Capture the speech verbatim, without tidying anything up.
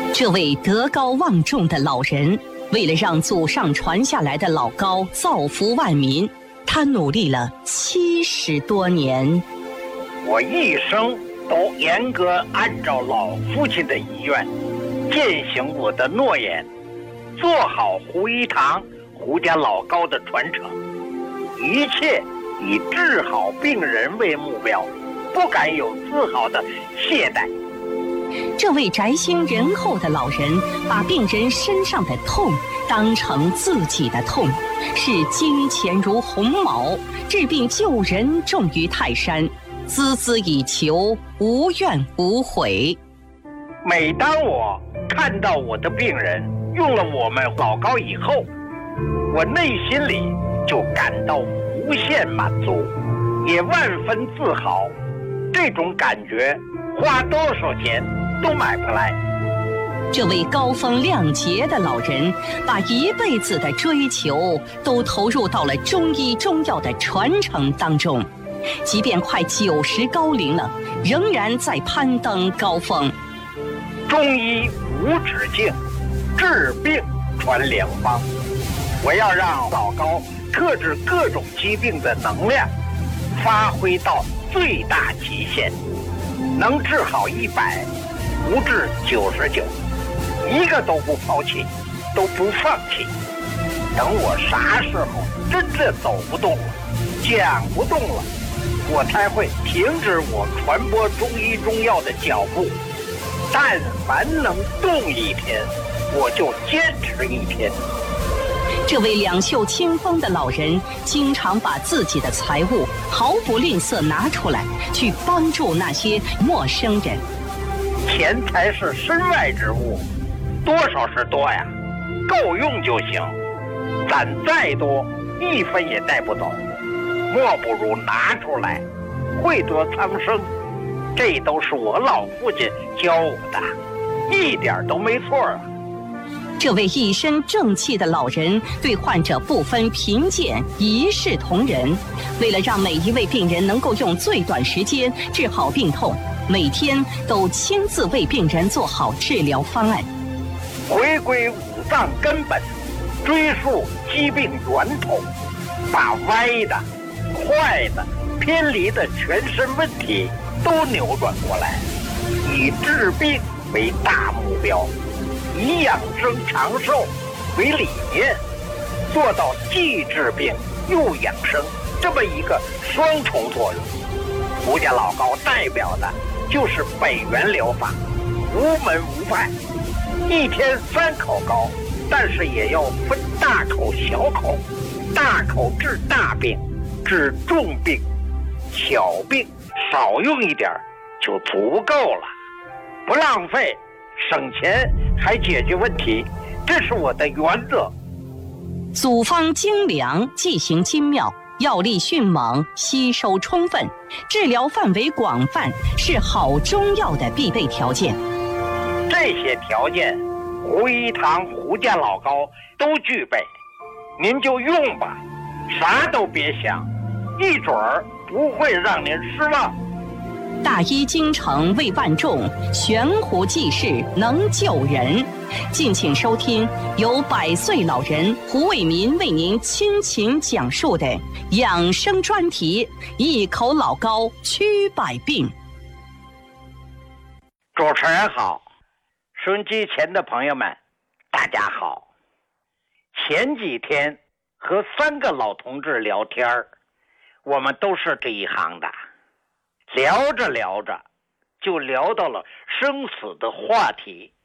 这位德高望重的老人，为了让祖上传下来的老高造福万民，他努力了七十多年。 我一生都严格按照老父亲的遗愿，践行我的诺言，做好胡一堂胡家老高的传承，一切以治好病人为目标，不敢有丝毫的懈怠。 这位宅心仁厚的老人，把病人身上的痛当成自己的痛，视金钱如鸿毛，治病救人重于泰山，孜孜以求，无怨无悔。 每当我看到我的病人用了我们老高以后，我内心里就感到无限满足，也万分自豪。这种感觉花多少钱都买不来。 这位高风亮节的老人，把一辈子的追求都投入到了中医中药的传承当中，即便快九十高龄了，仍然在攀登高峰。 中医无止境，治病传良方。我要让老高克制各种疾病的能量发挥到最大极限，能治好一百，不治九十九，一个都不抛弃，都不放弃。等我啥时候真的走不动了，讲不动了，我才会停止我传播中医中药的脚步。但凡能动一天，我就坚持一天。 这位两袖清风的老人，经常把自己的财物毫不吝啬拿出来，去帮助那些陌生人。 钱财是身外之物，多少是多呀，够用就行。攒再多，一分也带不走，莫不如拿出来，惠得苍生。这都是我老父亲教我的，一点都没错啊。 这位一身正气的老人，对患者不分贫贱，一视同仁。为了让每一位病人能够用最短时间治好病痛，每天都亲自为病人做好治疗方案。 回归五脏根本，追溯疾病源头，把歪的、坏的、偏离的全身问题都扭转过来，以治病为大目标，以养生长寿为理念，做到既治病又养生这么一个双重作用。胡家老高代表的就是北元疗法，无门无派，一天三口膏，但是也要分大口小口，大口治大病，治重病，小病少用一点就足够了，不浪费，省钱还解决问题，这是我的原则。 组方精良，剂型精妙，药力迅猛，吸收充分，治疗范围广泛，是好中药的必备条件。 这些条件，胡一堂胡家老高都具备，您就用吧，啥都别想，一准儿不会让您失望。 大医精诚为万众，悬壶济世能救人。敬请收听由百岁老人胡卫民为您倾情讲述的养生专题《一口老高驱百病》。 主持人好，收音机前的朋友们大家好。前几天和三个老同志聊天，我们都是这一行的，聊着聊着就聊到了生死的话题。